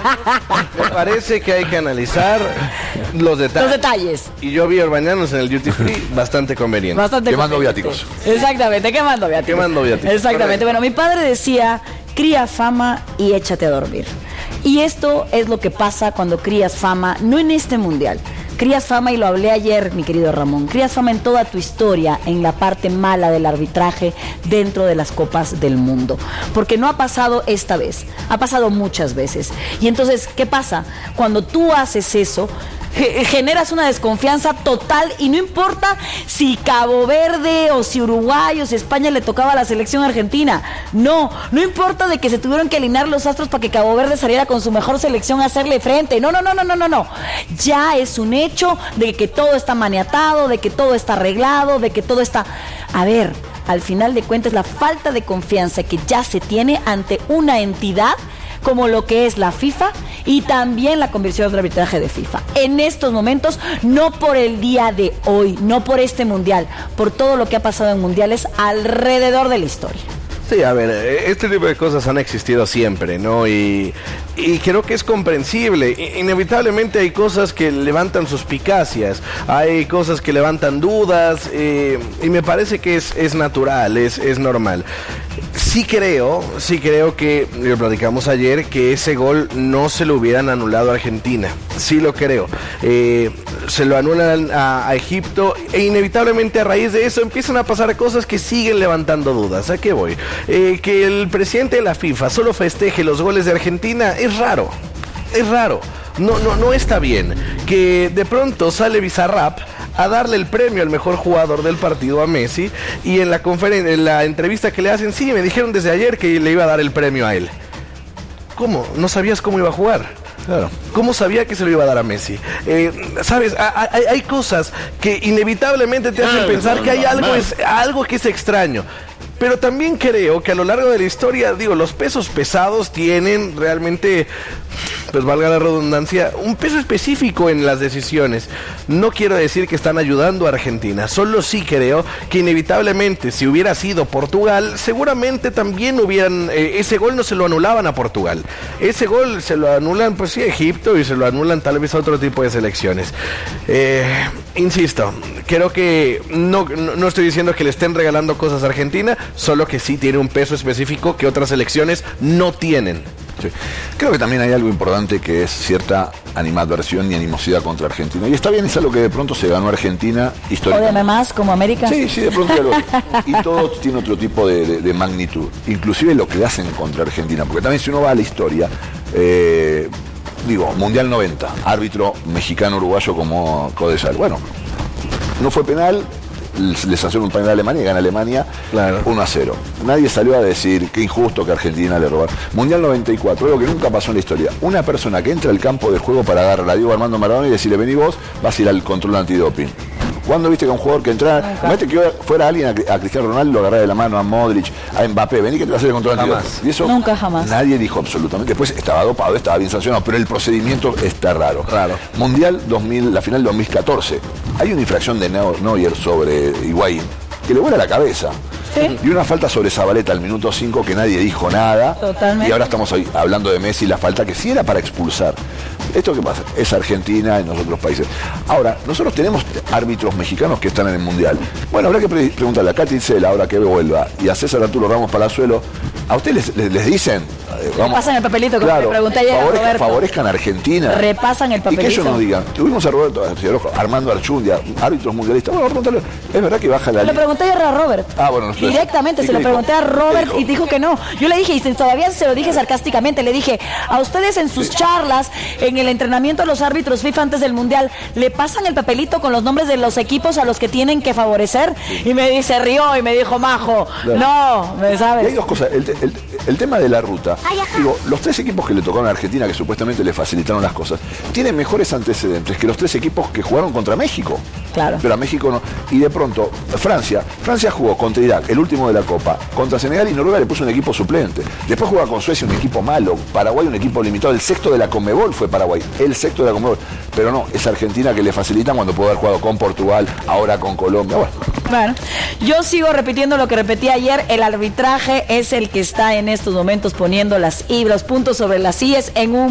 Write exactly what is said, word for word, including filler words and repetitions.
Me parece que hay que analizar los detalles. Los detalles. Y yo vi Orbañanos en el Duty Free bastante conveniente. Bastante Quemando conveniente. viáticos. Exactamente, quemando viáticos. Quemando viáticos. Exactamente. Bueno, mi padre decía, cría fama y échate a dormir. Y esto es lo que pasa cuando crías fama, no en este mundial. Crías fama, y lo hablé ayer, mi querido Ramón, crías fama en toda tu historia, en la parte mala del arbitraje dentro de las copas del mundo. Porque no ha pasado esta vez, ha pasado muchas veces. Y entonces, ¿qué pasa? Cuando tú haces eso, generas una desconfianza total, y no importa si Cabo Verde o si Uruguay o si España le tocaba a la selección argentina. No, no importa de que se tuvieron que alinear los astros para que Cabo Verde saliera con su mejor selección a hacerle frente. No, no, no, no, no, no, no. Ya es un hecho de que todo está maniatado, de que todo está arreglado, de que todo está... A ver, al final de cuentas, la falta de confianza que ya se tiene ante una entidad como lo que es la FIFA y también la Comisión de Arbitraje de FIFA. En estos momentos, no por el día de hoy, no por este mundial, por todo lo que ha pasado en mundiales alrededor de la historia. Sí, a ver, este tipo de cosas han existido siempre, ¿no? Y, y creo que es comprensible. Inevitablemente hay cosas que levantan suspicacias, hay cosas que levantan dudas, eh, y me parece que es, es natural, es, es normal. Sí creo, sí creo que, lo platicamos ayer, que ese gol no se lo hubieran anulado a Argentina. Sí lo creo. Eh, se lo anulan a, a Egipto, e inevitablemente a raíz de eso empiezan a pasar cosas que siguen levantando dudas. ¿A qué voy? Eh, que el presidente de la FIFA solo festeje los goles de Argentina es raro. Es raro. No, no, no está bien. Que de pronto sale Bizarrap a darle el premio al mejor jugador del partido a Messi, y en la conferen- en la entrevista que le hacen, sí, me dijeron desde ayer que le iba a dar el premio a él. ¿Cómo? ¿No sabías cómo iba a jugar? Claro. ¿Cómo sabía que se lo iba a dar a Messi? Eh, Sabes, hay, hay cosas que inevitablemente te hacen pensar que hay algo, es, algo que es extraño. Pero también creo que a lo largo de la historia, digo, los pesos pesados tienen realmente, pues valga la redundancia, un peso específico en las decisiones. No quiero decir que están ayudando a Argentina, solo sí creo que inevitablemente, si hubiera sido Portugal, seguramente también hubieran, eh, ese gol no se lo anulaban a Portugal. Ese gol se lo anulan, pues sí, a Egipto, y se lo anulan tal vez a otro tipo de selecciones. Eh, insisto, creo que no, no, no estoy diciendo que le estén regalando cosas a Argentina, solo que sí tiene un peso específico que otras selecciones no tienen. Sí. Creo que también hay algo importante, que es cierta animadversión y animosidad contra Argentina. Y está bien, es algo que de pronto se ganó Argentina históricamente. Ódeme más, como América. Sí, sí, de pronto algo. Y todo tiene otro tipo de, de, de magnitud. Inclusive lo que hacen contra Argentina. Porque también si uno va a la historia, eh, digo, Mundial noventa, árbitro mexicano-uruguayo como Codesal. Bueno, no fue penal, le sancionó un penal a Alemania y gana Alemania, claro, uno a cero. Nadie salió a decir qué injusto que Argentina le robaron. Mundial noventa y cuatro, algo que nunca pasó en la historia. Una persona que entra al campo de juego para agarrar a Diego Armando Maradona y decirle, vení vos, vas a ir al control antidoping. ¿Cuándo viste que un jugador que entrara, imagínate que fuera alguien a, a Cristiano Ronaldo, lo agarrara de la mano, a Modric, a Mbappé, vení que te vas a hacer el control antidoping? Y eso nunca jamás. Nadie dijo absolutamente. Después estaba dopado, estaba bien sancionado, pero el procedimiento está raro. Raro. Mundial dos mil, la final dos mil catorce. Hay una infracción de Neuer sobre Higuaín que le vuela la cabeza. ¿Sí? Y una falta sobre Zabaleta al minuto cinco que nadie dijo nada. Totalmente. Y ahora estamos hoy hablando de Messi, la falta que sí era para expulsar. ¿Esto qué pasa? Es Argentina en los otros países. Ahora, nosotros tenemos árbitros mexicanos que están en el Mundial. Bueno, habrá que pre preguntarle a Katy Cela, ahora que vuelva, y a César Arturo Ramos Palazuelo, ¿a ustedes les, les, les dicen? Eh, vamos, repasan el papelito, como claro, te pregunté ayer favorezcan, a Roberto. Favorezcan a Argentina. Repasan el papelito. Y que ellos nos digan, tuvimos a Roberto, a Armando Archundia, árbitros mundialistas. Bueno, pregúntale, es verdad que baja la... Le pregunté ayer a Robert. Ah, bueno, no directamente se lo pregunté a Robert y dijo que no. Yo le dije, y todavía se lo dije sarcásticamente, le dije, a ustedes en sus sí. charlas, en el entrenamiento de los árbitros FIFA antes del Mundial, ¿le pasan el papelito con los nombres de los equipos a los que tienen que favorecer? Sí. Y me dice, rió y me dijo, majo, claro. no, ¿me sabes? Y hay dos cosas, el, el, el tema de la ruta. Ay, digo, los tres equipos que le tocaron a Argentina, que supuestamente le facilitaron las cosas, tienen mejores antecedentes que los tres equipos que jugaron contra México. Claro. Pero a México no. Y de pronto, Francia, Francia jugó contra Irak, el último de la Copa, contra Senegal, y Noruega le puso un equipo suplente. Después juega con Suecia, un equipo malo. Paraguay, un equipo limitado. El sexto de la Conmebol fue Paraguay. El sexto de la Conmebol. Pero no, es Argentina que le facilitan cuando puede haber jugado con Portugal, ahora con Colombia. Bueno. Bueno, yo sigo repitiendo lo que repetí ayer. El arbitraje es el que está en estos momentos poniendo las i, los puntos sobre las íes en un